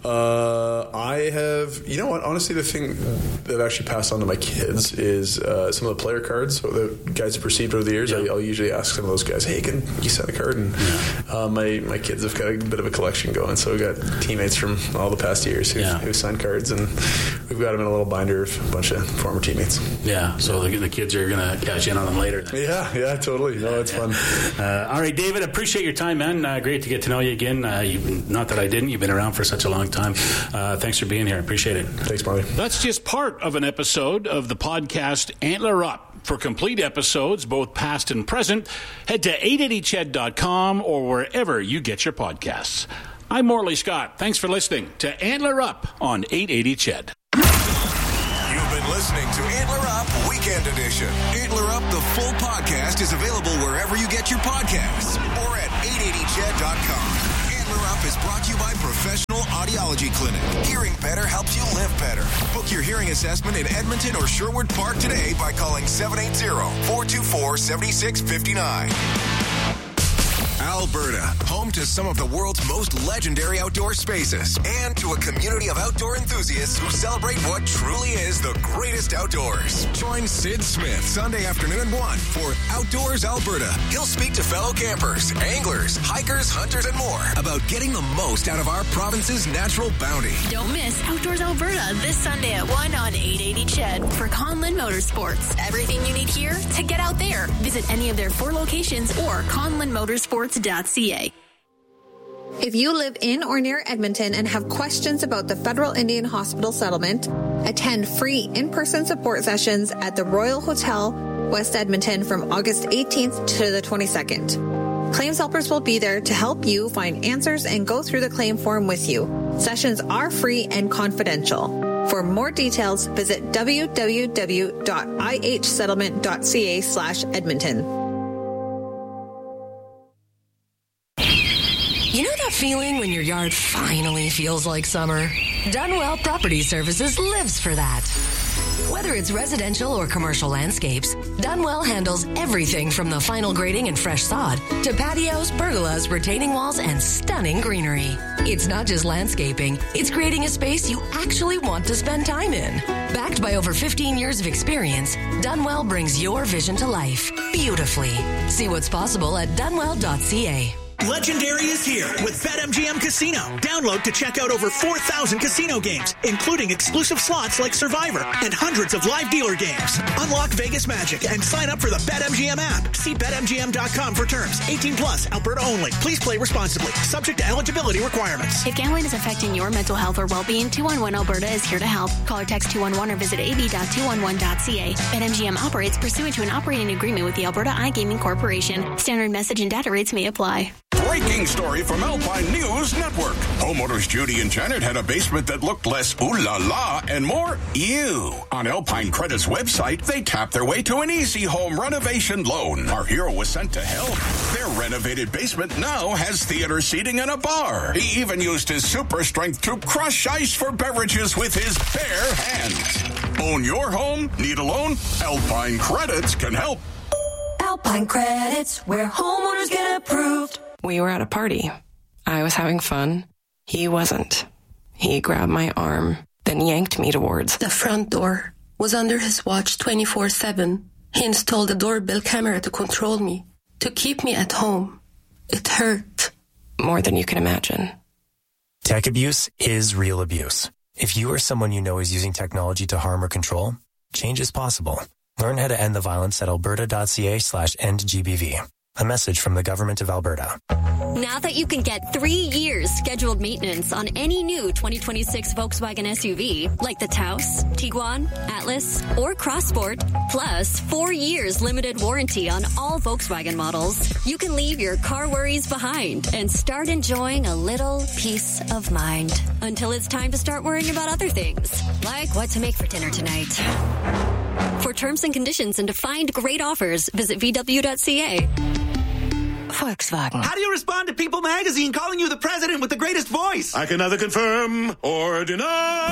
Uh, I have, you know what, honestly, the thing that I've actually passed on to my kids is uh, some of the player cards. So the guys have received over the years, yeah. I, I'll usually ask some of those guys, hey, can you send a card? And yeah. uh, my, my kids have got a bit of a collection going. So we've got teammates from all the past years who yeah. signed cards, and we've got them in a little binder of a bunch of former teammates. Yeah, so the, the kids are going to cash in on them later. Then. Yeah, yeah, totally. No, it's yeah. fun. Uh, all right, David, appreciate your time, man. Uh, great to get to know you again. Uh, you, not that I didn't. You've been around for such a long time. Uh, thanks for being here. Appreciate it. Thanks, Marley. That's just part of an episode of the podcast Antler Up. For complete episodes, both past and present, head to eight eighty C H E D dot com or wherever you get your podcasts. I'm Morley Scott. Thanks for listening to Antler Up on eight eighty C H E D. You've been listening to Antler Up Weekend Edition. Antler Up, the full podcast, is available wherever you get your podcasts or at eight eighty C H E D dot com. Up is brought to you by Professional Audiology Clinic. Hearing better helps you live better. Book your hearing assessment in Edmonton or Sherwood Park today by calling seven eight zero, four two four, seven six five nine. Alberta, home to some of the world's most legendary outdoor spaces and to a community of outdoor enthusiasts who celebrate what truly is the greatest outdoors. Join Sid Smith Sunday afternoon at one for Outdoors Alberta. He'll speak to fellow campers, anglers, hikers, hunters, and more about getting the most out of our province's natural bounty. Don't miss Outdoors Alberta this Sunday at one on eight eighty C H E D for Conlin Motorsports. Everything you need here to get out there. Visit any of their four locations or conlin motorsports dot c a. If you live in or near Edmonton and have questions about the Federal Indian Hospital settlement, attend free in-person support sessions at the Royal Hotel, West Edmonton from August eighteenth to the twenty-second. Claims helpers will be there to help you find answers and go through the claim form with you. Sessions are free and confidential. For more details, visit w w w dot i h settlement dot c a slash Edmonton. You know that feeling when your yard finally feels like summer? Dunwell Property Services lives for that. Whether it's residential or commercial landscapes, Dunwell handles everything from the final grading and fresh sod to patios, pergolas, retaining walls, and stunning greenery. It's not just landscaping, it's creating a space you actually want to spend time in. Backed by over fifteen years of experience, Dunwell brings your vision to life beautifully. See what's possible at dunwell dot c a. Legendary is here with BetMGM Casino. Download to check out over four thousand casino games, including exclusive slots like Survivor and hundreds of live dealer games. Unlock Vegas magic and sign up for the BetMGM app. See bet M G M dot com for terms. eighteen plus, Alberta only. Please play responsibly. Subject to eligibility requirements. If gambling is affecting your mental health or well-being, two one one Alberta is here to help. Call or text two one one or visit a b dot two one one dot c a. BetMGM operates pursuant to an operating agreement with the Alberta iGaming Corporation. Standard message and data rates may apply. Breaking story from Alpine News Network. Homeowners Judy and Janet had a basement that looked less ooh la la and more ew. On Alpine Credit's website, they tapped their way to an easy home renovation loan. Our hero was sent to help. Their renovated basement now has theater seating and a bar. He even used his super strength to crush ice for beverages with his bare hands. Own your home? Need a loan? Alpine Credits can help. Alpine Credits, where homeowners get approved. We were at a party. I was having fun. He wasn't. He grabbed my arm, then yanked me towards the front door. Was under his watch twenty-four seven. He installed a doorbell camera to control me, to keep me at home. It hurt. More than you can imagine. Tech abuse is real abuse. If you or someone you know is using technology to harm or control, change is possible. Learn how to end the violence at alberta dot c a slash end G B V. A message from the Government of Alberta. Now that you can get three years scheduled maintenance on any new twenty twenty-six Volkswagen S U V, like the Taos, Tiguan, Atlas, or Crossport, plus four years limited warranty on all Volkswagen models, you can leave your car worries behind and start enjoying a little peace of mind until it's time to start worrying about other things, like what to make for dinner tonight. For terms and conditions and to find great offers, visit v w dot c a. Volkswagen. How do you respond to People Magazine calling you the president with the greatest voice? I can neither confirm or deny.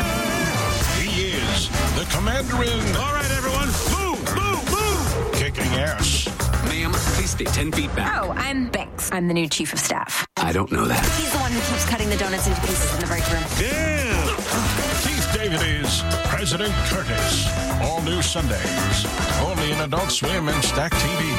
He is the commander in. All right, everyone. Move, move, move. Kicking ass. Ma'am, please stay ten feet back. Oh, I'm Banks. I'm the new chief of staff. I don't know that. He's the one who keeps cutting the donuts into pieces in the break room. Yeah! Keith David is President Curtis. All new Sundays. Only in Adult Swim and Stack T V.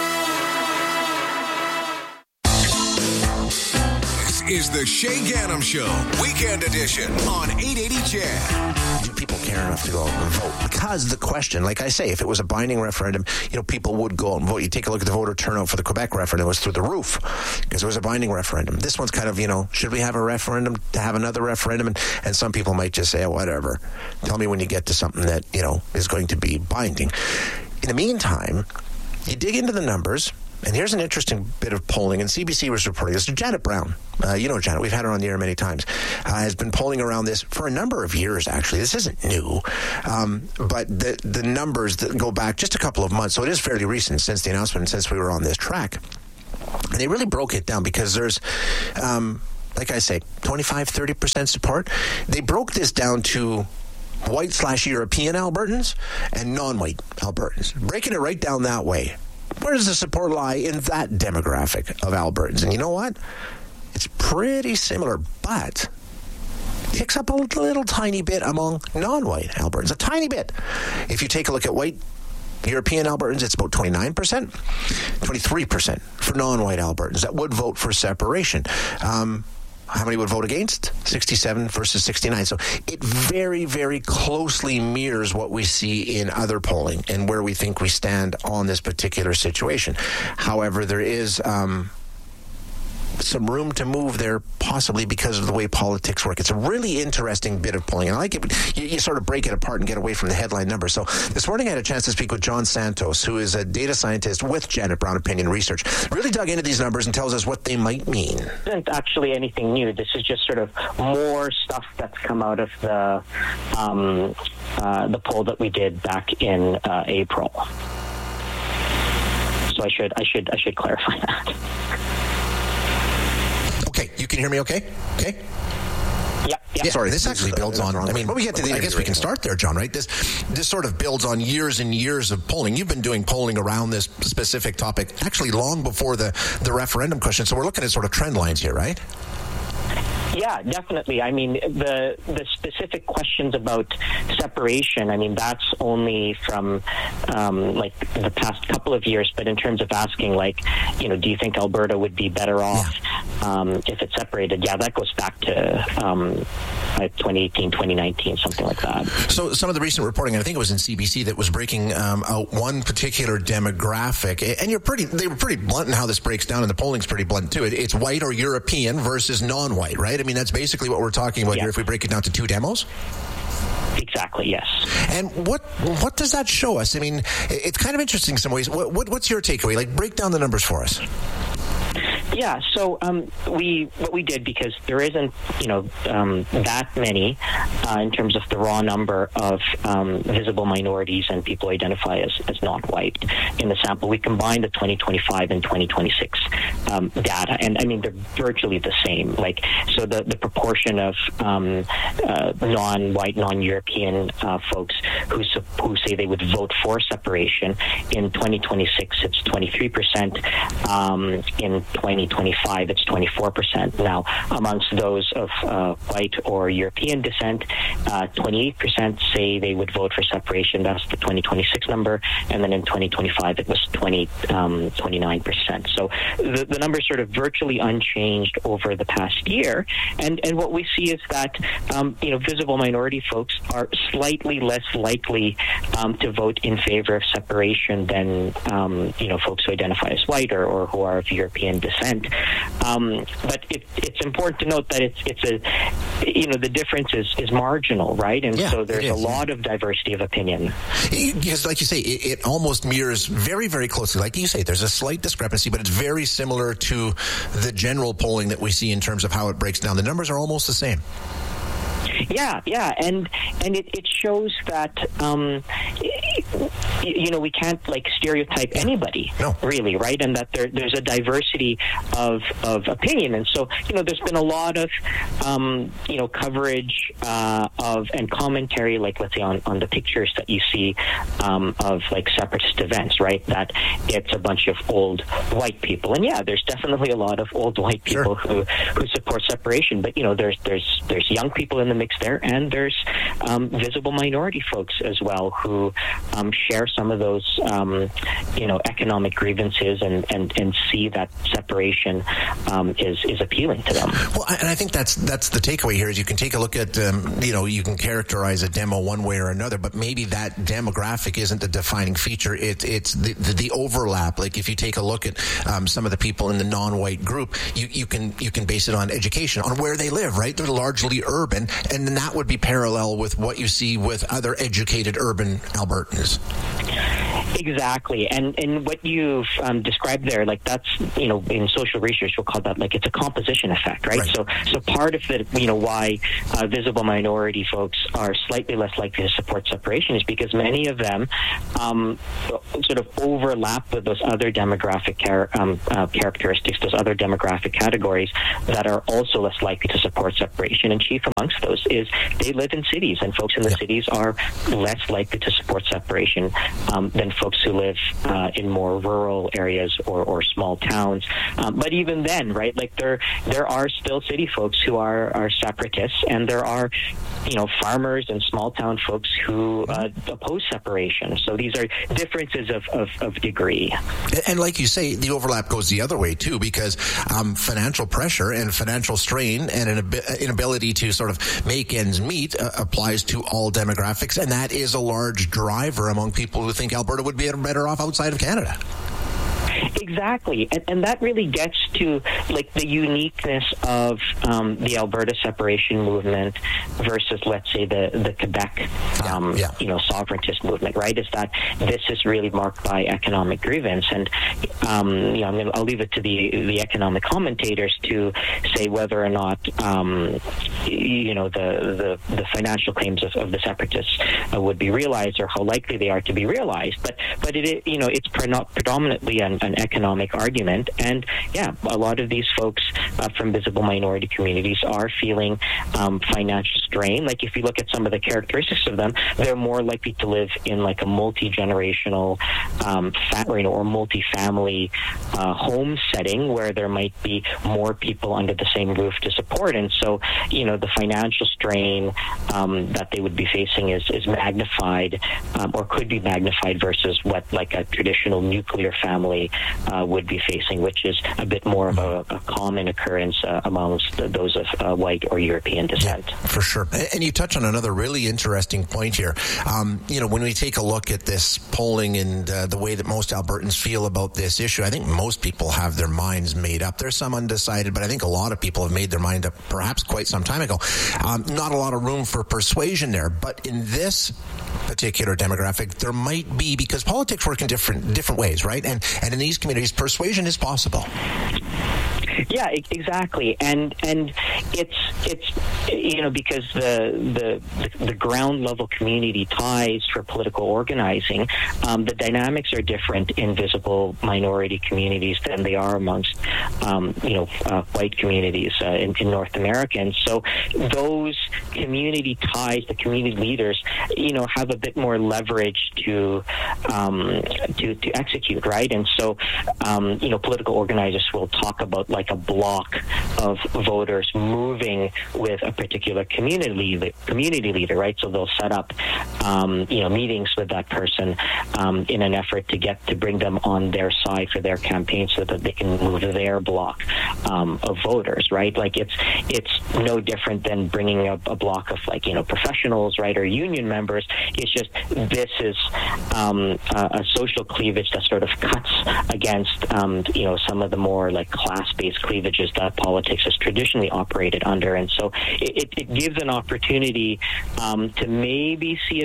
Is the Shay Gannam Show, Weekend Edition on eight eighty C H E D. Do people care enough to go out and vote? Because the question, like I say, if it was a binding referendum, you know, people would go out and vote. You take a look at the voter turnout for the Quebec referendum, it was through the roof because it was a binding referendum. This one's kind of, you know, should we have a referendum to have another referendum? And, and some people might just say, oh, whatever. Tell me when you get to something that, you know, is going to be binding. In the meantime, you dig into the numbers. And here's an interesting bit of polling, and C B C was reporting this. Janet Brown, uh, you know Janet, we've had her on the air many times, uh, has been polling around this for a number of years, actually. This isn't new, um, but the, the numbers that go back just a couple of months, so it is fairly recent since the announcement, since we were on this track. And they really broke it down because there's, um, like I say, twenty-five, thirty percent support. They broke this down to white slash European Albertans and non-white Albertans, breaking it right down that way. Where does the support lie in that demographic of Albertans? And you know what? It's pretty similar, but picks up a little tiny bit among non-white Albertans, a tiny bit. If you take a look at white European Albertans, it's about twenty-nine percent, twenty-three percent for non-white Albertans that would vote for separation. Um, How many would vote against? sixty-seven versus sixty-nine. So it very, very closely mirrors what we see in other polling and where we think we stand on this particular situation. However, there is um, some room to move there, possibly because of the way politics work. It's a really interesting bit of polling. And I like it. You, you sort of break it apart and get away from the headline number. So this morning I had a chance to speak with John Santos, who is a data scientist with Janet Brown Opinion Research. Really dug into these numbers and tells us what they might mean. This isn't actually anything new. This is just sort of more stuff that's come out of the um, uh, the poll that we did back in uh, April. So I should I should I should clarify that. Okay, you can hear me okay? Okay? Yeah, yeah. Sorry, this actually builds on, I mean, but we get to the, I guess we can start there, John, right? This this sort of builds on years and years of polling. You've been doing polling around this specific topic actually long before the, the referendum question, so we're looking at sort of trend lines here, right? Yeah, definitely. I mean, the the specific questions about separation, I mean, that's only from, um, like, the past couple of years. But in terms of asking, like, you know, do you think Alberta would be better off um, if it's separated? Yeah, that goes back to um, like twenty eighteen, twenty nineteen, something like that. So some of the recent reporting, I think it was in C B C, that was breaking um, out one particular demographic. And you're pretty, they were pretty blunt in how this breaks down, and the polling's pretty blunt, too. It, it's white or European versus non-white, right? I mean, that's basically what we're talking about yeah. here if we break it down to two demos. Exactly, yes. And what what does that show us? I mean, it's kind of interesting in some ways. What, what what's your takeaway? Like, break down the numbers for us. Yeah, so um, we what we did, because there isn't, you know, um, that many uh, in terms of the raw number of um, visible minorities and people who identify as, as not white in the sample. We combined the twenty twenty-five and twenty twenty-six um, data, and I mean, they're virtually the same. Like, so the, the proportion of um, uh, non-white, non-European uh, folks who who say they would vote for separation in twenty twenty-six, it's twenty-three percent. Um, in twenty twenty-five, it's twenty-four percent. Now, amongst those of uh, white or European descent, uh, twenty-eight percent say they would vote for separation. That's the twenty twenty-six number. And then in twenty twenty-five, it was twenty, um, twenty-nine percent. So the, the number is sort of virtually unchanged over the past year. And and what we see is that, um, you know, visible minority folks are slightly less likely um, to vote in favor of separation than, um, you know, folks who identify as white or, or who are of European descent. Um, but it, it's important to note that it's it's a, you know, the difference is, is marginal, right? And yeah, so there's a lot of diversity of opinion. Because, like you say, it, it almost mirrors very, very closely. Like you say, there's a slight discrepancy, but it's very similar to the general polling that we see in terms of how it breaks down. The numbers are almost the same. Yeah, yeah, and and it, it shows that um, you know, we can't like stereotype anybody, no. really, right? And that there, there's a diversity of of opinion, and so you know, there's been a lot of um, you know coverage uh, of and commentary, like let's say on, on the pictures that you see um, of like separatist events, right? That it's a bunch of old white people, and yeah, there's definitely a lot of old white people sure. who who support separation, but you know, there's there's there's young people in the mix there, and there's um, visible minority folks as well who um, share some of those um, you know economic grievances and, and, and see that separation um, is is appealing to them. Well, and I think that's that's the takeaway here is you can take a look at um, you know you can characterize a demo one way or another, but maybe that demographic isn't the defining feature. It, it's the, the the overlap. Like if you take a look at um, some of the people in the non-white group, you, you can you can base it on education, on where they live. Right, they're largely urban, and then that would be parallel with what you see with other educated urban Albertans. Exactly, and and what you've um, described there, like that's you know in social research we'll call that like it's a composition effect, right? right. So so part of it, you know, why uh, visible minority folks are slightly less likely to support separation is because many of them um, sort of overlap with those other demographic char- um, uh, characteristics, those other demographic categories that are also less likely to support separation. And chief amongst those is they live in cities, and folks in the yeah. cities are less likely to support separation um, than folks who live uh, in more rural areas or, or small towns. Um, but even then, right, like there there are still city folks who are, are separatists, and there are, you know, farmers and small town folks who uh, oppose separation. So these are differences of, of, of degree. And like you say, the overlap goes the other way too, because um, financial pressure and financial strain and an ab- inability to sort of make ends meet uh, applies to all demographics, and that is a large driver among people who think Alberta would be better off outside of Canada. Exactly, and, and that really gets to like the uniqueness of um, the Alberta separation movement versus, let's say, the the Quebec, um, yeah, yeah. you know, sovereigntist movement. Right? Is that this is really marked by economic grievance, and um, you know, I'm gonna, I'll leave it to the the economic commentators to say whether or not um, you know the, the the financial claims of, of the separatists uh, would be realized or how likely they are to be realized. But but it you know it's pre- predominantly an, an economic argument, and yeah, a lot of these folks uh, from visible minority communities are feeling um, financial strain. Like if you look at some of the characteristics of them, they're more likely to live in like a multi-generational um, fa- or, you know, or multi-family uh, home setting where there might be more people under the same roof to support, and so you know the financial strain um, that they would be facing is, is magnified um, or could be magnified versus what like a traditional nuclear family Uh, would be facing, which is a bit more of a, a common occurrence uh, amongst the, those of uh, white or European descent. Yeah, for sure. And you touch on another really interesting point here. Um, you know, when we take a look at this polling and uh, the way that most Albertans feel about this issue, I think most people have their minds made up. There's some undecided, but I think a lot of people have made their mind up perhaps quite some time ago. Um, not a lot of room for persuasion there, but in this particular demographic, there might be, because politics work in different different ways, right? And and in these communities, persuasion is possible. Yeah, exactly, and and it's it's you know because the the the ground level community ties for political organizing, um, the dynamics are different in visible minority communities than they are amongst um, you know uh, white communities uh, in, in North America, and so those community ties, the community leaders, you know, have a bit more leverage to um, to to execute, right? And so um, you know, political organizers will talk about like a block of voters moving with a particular community community leader, right? So they'll set up, um, you know, meetings with that person um, in an effort to get to bring them on their side for their campaign, so that they can move their block um, of voters, right? Like it's it's no different than bringing a, a block of like you know professionals, right, or union members. It's just this is um, a, a social cleavage that sort of cuts against um, you know some of the more like class-based cleavages that politics has traditionally operated under, and so it, it gives an opportunity um, to maybe see a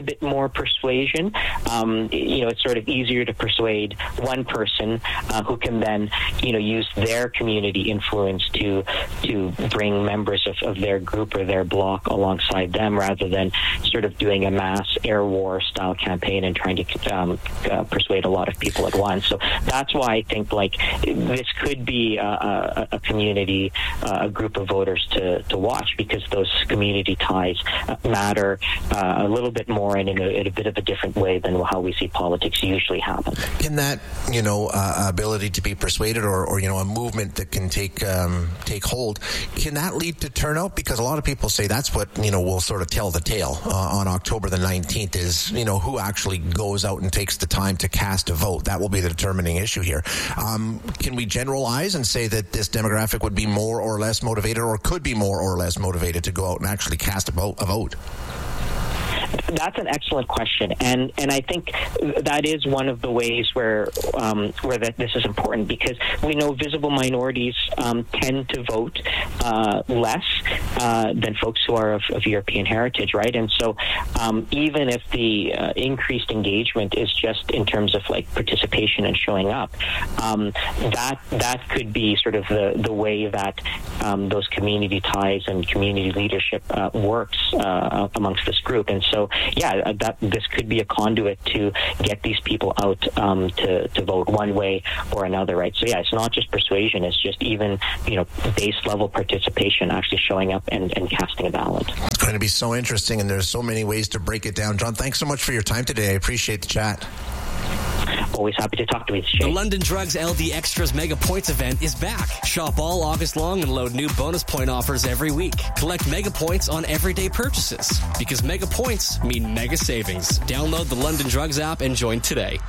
bit more persuasion. Um, you know, it's sort of easier to persuade one person uh, who can then, you know, use their community influence to to bring members of, of their group or their bloc alongside them, rather than sort of doing a mass air war style campaign and trying to um, uh, persuade a lot of people at once. So that's why I think like this could be a, a, a community, uh, a group of voters to, to watch, because those community ties uh, matter uh, a little bit more and in a, in a bit of a different way than how we see politics usually happen. Can that, you know, uh, ability to be persuaded, or, or, you know, a movement that can take um, take hold, can that lead to turnout? Because a lot of people say that's what, you know, will sort of tell the tale uh, on October the nineteenth is, you know, who actually goes out and takes the time to cast a vote. That will be the determining issue here. Um, can we generalize and say that this demographic would be more or less motivated, or could be more or less motivated to go out and actually cast a vote? A vote? That's an excellent question, and and I think that is one of the ways where um, where that this is important, because we know visible minorities um, tend to vote uh, less uh, than folks who are of, of European heritage, right? And so um, even if the uh, increased engagement is just in terms of like participation and showing up, um, that that could be sort of the the way that um, those community ties and community leadership uh, works uh, amongst this group. And so, yeah, that this could be a conduit to get these people out um, to, to vote one way or another, right? So, yeah, it's not just persuasion. It's just even, you know, base level participation, actually showing up and, and casting a ballot. It's going to be so interesting, and there's so many ways to break it down. John, thanks so much for your time today. I appreciate the chat. Always happy to talk to you, Shane. The London Drugs L D Extras Mega Points event is back. Shop all August long and load new bonus point offers every week. Collect Mega Points on everyday purchases, because Mega Points mean mega savings. Download the London Drugs app and join today.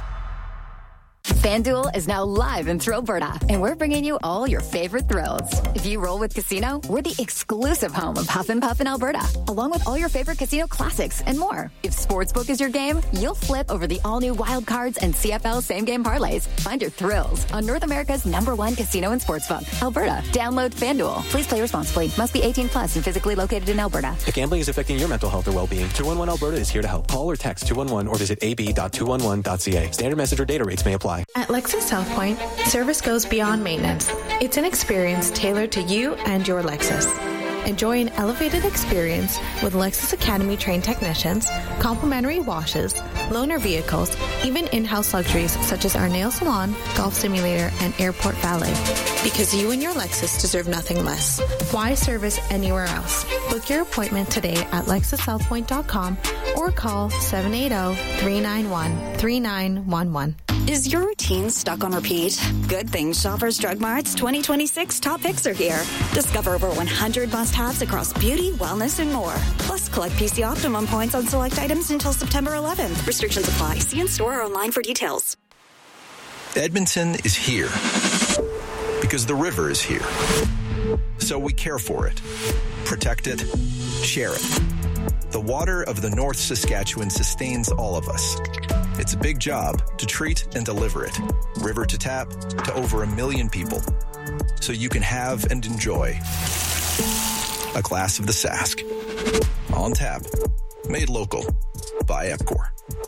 FanDuel is now live in Thrillberta, and we're bringing you all your favorite thrills. If you roll with Casino, we're the exclusive home of Huff and Puff in Alberta, along with all your favorite casino classics and more. If Sportsbook is your game, you'll flip over the all-new Wild Cards and C F L same-game parlays. Find your thrills on North America's number one casino and sportsbook, Alberta. Download FanDuel. Please play responsibly. Must be eighteen plus and physically located in Alberta. If gambling is affecting your mental health or well-being, two one one Alberta is here to help. Call or text two one one or visit a b dot two one one dot c a. Standard message or data rates may apply. At Lexus South Point, service goes beyond maintenance. It's an experience tailored to you and your Lexus. Enjoy an elevated experience with Lexus Academy trained technicians, complimentary washes, loaner vehicles, even in-house luxuries such as our nail salon, golf simulator, and airport valet. Because you and your Lexus deserve nothing less. Why service anywhere else? Book your appointment today at lexus south point dot com or call seven eight zero, three nine one, three nine one one. Is your routine stuck on repeat? Good thing Shoppers Drug Mart's twenty twenty-six top picks are here. Discover over one hundred must-haves across beauty, wellness, and more. Plus, collect P C Optimum points on select items until September eleventh. Restrictions apply. See in-store or online for details. Edmonton is here because the river is here. So we care for it, protect it, share it. The water of the North Saskatchewan sustains all of us. It's a big job to treat and deliver it, river to tap, to over a million people, so you can have and enjoy a glass of the Sask. On tap, made local by Epcor.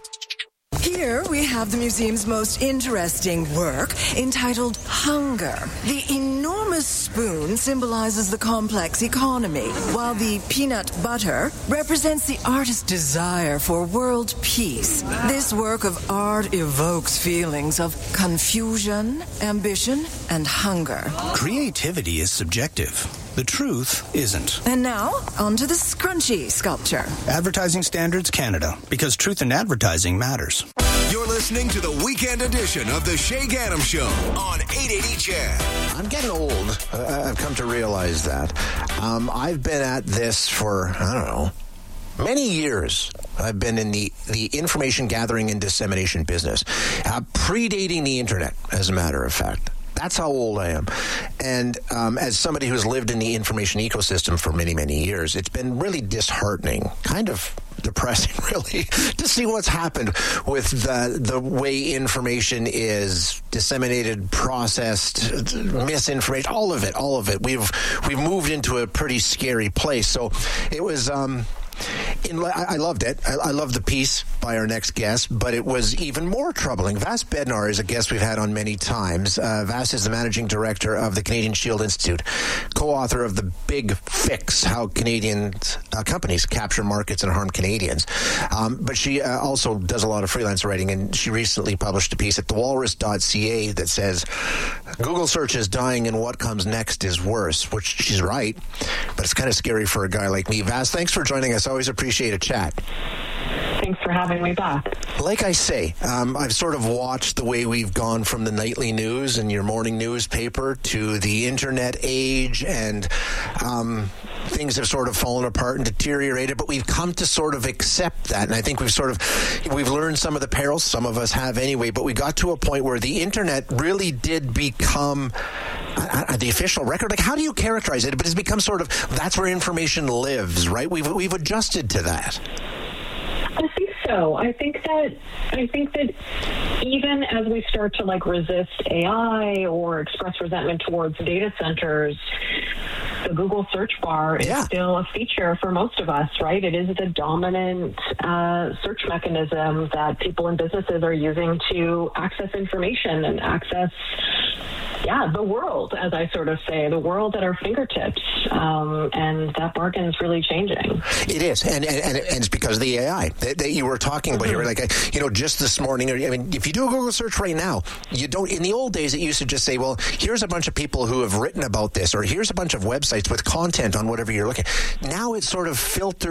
Here we have the museum's most interesting work, entitled Hunger. The enormous spoon symbolizes the complex economy, while the peanut butter represents the artist's desire for world peace. This work of art evokes feelings of confusion, ambition, and hunger. Creativity is subjective. The truth isn't. And now, onto the scrunchy sculpture. Advertising Standards Canada, because truth in advertising matters. You're listening to the weekend edition of the Shay Gaddam Show on eight eighty C H E D. I'm getting old. Uh, I've come to realize that. Um, I've been at this for, I don't know, many years. I've been in the, the information gathering and dissemination business, uh, predating the internet, as a matter of fact. That's how old I am. And um, as somebody who's lived in the information ecosystem for many, many years, it's been really disheartening, kind of depressing, really, to see what's happened with the the way information is disseminated, processed, misinformation, all of it, all of it. We've we've moved into a pretty scary place. So it was um, in, I, I loved it. I, I loved the piece by our next guest, but it was even more troubling. Vas Bednar is a guest we've had on many times. Uh, Vas is the managing director of the Canadian Shield Institute, co-author of The Big Fix, How Canadian uh, Companies Capture Markets and Harm Canadians. Um, but she uh, also does a lot of freelance writing, and she recently published a piece at the walrus dot c a that says, Google search is dying and what comes next is worse, which she's right, but it's kind of scary for a guy like me. Vas, thanks for joining us. Always appreciate a chat. Thanks for having me back. Like I say, um, I've sort of watched the way we've gone from the nightly news and your morning newspaper to the internet age, and um, things have sort of fallen apart and deteriorated, but we've come to sort of accept that. And I think we've sort of, we've learned some of the perils, some of us have anyway, but we got to a point where the internet really did become uh, the official record. Like, how do you characterize it? But it's become sort of, that's where information lives, right? We've, we've adjusted to that. I think so. I think that I think that even as we start to like resist A I or express resentment towards data centers, the Google search bar is yeah. still a feature for most of us, right? It is the dominant uh, search mechanism that people and businesses are using to access information and access, yeah, the world, as I sort of say, the world at our fingertips. Um, and that bargain is really changing. It is. And, and, and it's because of the A I that, that you were talking about mm-hmm. here. Like, you know, just this morning, I mean, if you do a Google search right now, you don't, in the old days, it used to just say, well, here's a bunch of people who have written about this, or here's a bunch of websites with content on whatever you're looking. Now it's sort of filtered